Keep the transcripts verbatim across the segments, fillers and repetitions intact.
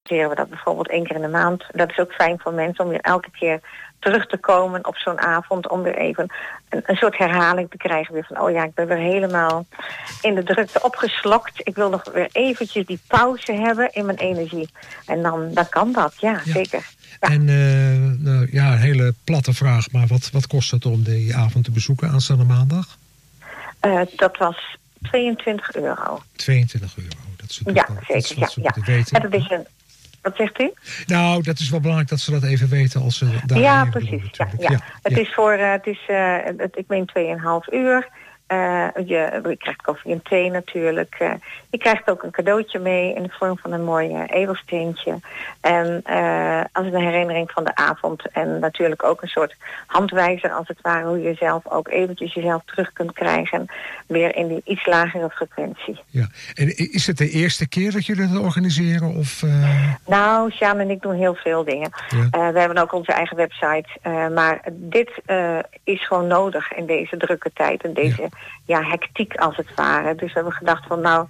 we dat bijvoorbeeld één keer in de maand. Dat is ook fijn voor mensen om weer elke keer terug te komen op zo'n avond. Om weer even een, een soort herhaling te krijgen. Weer van, oh ja, ik ben weer helemaal in de drukte opgeslokt. Ik wil nog weer eventjes die pauze hebben in mijn energie. En dan, dan kan dat, ja, ja. zeker. Ja. En uh, nou, ja, een hele platte vraag. Maar wat, wat kost het om die avond te bezoeken aanstaande maandag? Uh, dat was tweeëntwintig euro. tweeëntwintig euro. Dat is ja, wel, zeker. dat is ja, ja. Weten. En dat is een, wat zegt u? Nou, dat is wel belangrijk dat ze dat even weten als ze daar. Ja, precies. Ja, ja. Ja, het ja. is voor, uh, het is, uh, het, ik meen tweeënhalf uur. Uh, je, je krijgt koffie en thee natuurlijk. Uh, je krijgt ook een cadeautje mee in de vorm van een mooi uh, edelsteentje. En uh, als een herinnering van de avond. En natuurlijk ook een soort handwijzer als het ware. Hoe je zelf ook eventjes jezelf terug kunt krijgen. Weer in die iets lagere frequentie. Ja. En is het de eerste keer dat jullie dat organiseren? Of, uh... Nou, Sjaan en ik doen heel veel dingen. Ja. Uh, we hebben ook onze eigen website. Uh, maar dit uh, is gewoon nodig in deze drukke tijd. En deze... Ja. Ja, hectiek als het ware. Dus we hebben gedacht van nou,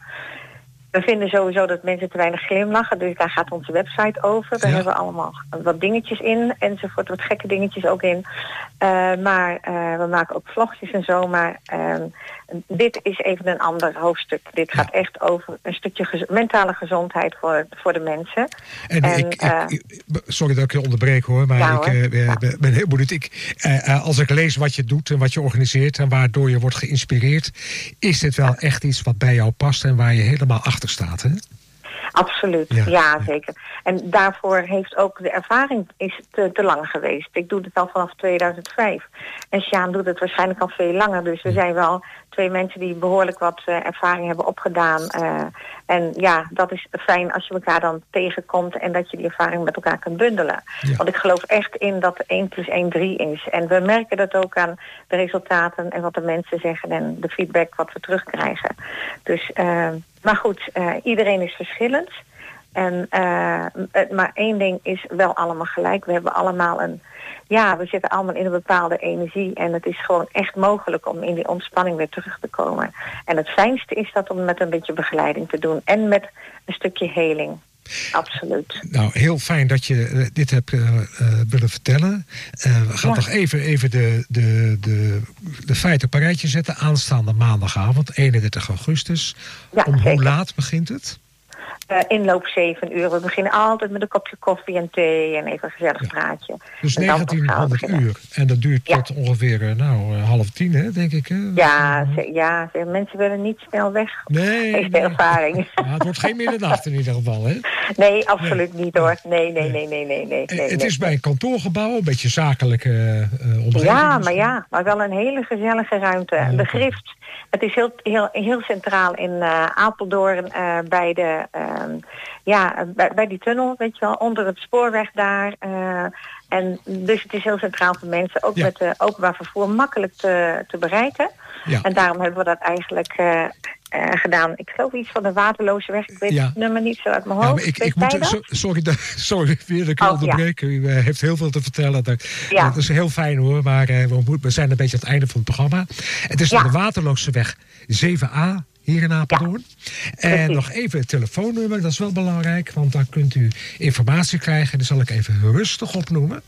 we vinden sowieso dat mensen te weinig glimlachen. Dus daar gaat onze website over. Daar ja. hebben we allemaal wat dingetjes in. Enzovoort, wat gekke dingetjes ook in. Uh, maar uh, we maken ook vlogjes en zo. Maar uh, dit is even een ander hoofdstuk. Dit gaat ja. echt over een stukje gez- mentale gezondheid voor, voor de mensen. En, en ik, uh, ik, sorry dat ik je onderbreek hoor. Maar ja, ik hoor. Uh, ja. ben, ben heel benieuwd. Ik, uh, als ik lees wat je doet en wat je organiseert en waardoor je wordt geïnspireerd, is dit wel echt iets wat bij jou past en waar je helemaal achter staat, hè? Absoluut, ja, ja, zeker. En daarvoor heeft ook de ervaring is te, te lang geweest. Ik doe het al vanaf tweeduizend vijf. En Sjaan doet het waarschijnlijk al veel langer. Dus we zijn wel twee mensen die behoorlijk wat uh, ervaring hebben opgedaan. Uh, en ja, dat is fijn als je elkaar dan tegenkomt en dat je die ervaring met elkaar kunt bundelen. Ja. Want ik geloof echt in dat één plus één drie is. En we merken dat ook aan de resultaten en wat de mensen zeggen en de feedback wat we terugkrijgen. Dus... Uh, Maar goed, uh, iedereen is verschillend. En, uh, maar één ding is wel allemaal gelijk. We hebben allemaal een... Ja, we zitten allemaal in een bepaalde energie. En het is gewoon echt mogelijk om in die ontspanning weer terug te komen. En het fijnste is dat om met een beetje begeleiding te doen. En met een stukje heling. Absoluut. Nou, heel fijn dat je uh, dit hebt uh, uh, willen vertellen. Uh, we gaan ja. nog even, even de, de, de, de feiten op een rijtje zetten. Aanstaande maandagavond, eenendertig augustus. Ja, Om zeker. Hoe laat begint het? Uh, inloop zeven uur. We beginnen altijd met een kopje koffie en thee en even een gezellig ja. praatje. Dus negentienhonderd uur. En dat duurt ja. tot ongeveer nou, half tien, hè, denk ik. Hè? Ja, ze, ja ze, mensen willen niet snel weg. Nee. Heeft de ervaring. Ja, het wordt geen middernacht in ieder geval, hè? Nee, absoluut nee. niet hoor. Nee, nee, nee, nee, nee. nee, nee het nee, is bij een kantoorgebouw, een beetje zakelijke uh, omgeving. Ja, maar ja, maar wel een hele gezellige ruimte. Ja, de Grift. Het is heel, heel, heel centraal in uh, Apeldoorn uh, bij de uh, ja, bij, bij die tunnel, weet je wel, onder het spoorweg daar. Uh, en dus het is heel centraal voor mensen, ook ja. met uh, openbaar vervoer makkelijk te, te bereiken. Ja. En daarom hebben we dat eigenlijk uh, uh, gedaan. Ik geloof iets van de Waterloze weg. Ik weet ja. het nummer niet zo uit mijn hoofd. Ja, maar ik, ik moet, so, sorry, sorry weer dat ik oh, onderbreken. Ja. U uh, heeft heel veel te vertellen. Dat, ja. dat is heel fijn hoor, maar uh, we, we zijn een beetje aan het einde van het programma. Het is ja. de Waterloze weg zeven A. Hier in Apeldoorn. Ja, en precies. Nog even het telefoonnummer, dat is wel belangrijk, want dan kunt u informatie krijgen. Die zal ik even rustig opnoemen.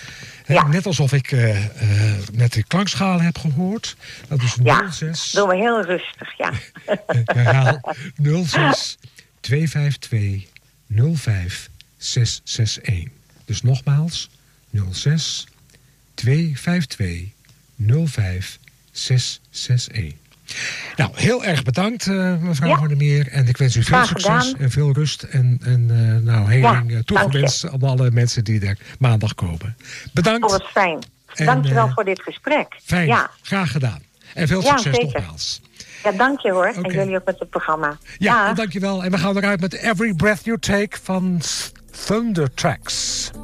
Ja. Net alsof ik uh, uh, net de klankschaal heb gehoord. Dat is nul zes. Ja, doen we heel rustig, ja. Ik herhaal nul zes twee vijf twee nul vijf zes zes een. Dus nogmaals nul zes twee vijf twee nul vijf zes zes een. Nou, heel erg bedankt, uh, mevrouw ja. Van der Meer. En ik wens u veel Graag succes gedaan. en veel rust. En, en uh, nou, heling ja, uh, toegewenst aan alle mensen die er maandag komen. Bedankt. Oh, wat fijn. Dank je wel uh, voor dit gesprek. Fijn, ja. graag gedaan. En veel ja, succes zeker. nogmaals. Ja, dank je hoor. Okay. En jullie ook met het programma. Ja, dank je wel. En we gaan eruit met Every Breath You Take van Thunder Tracks.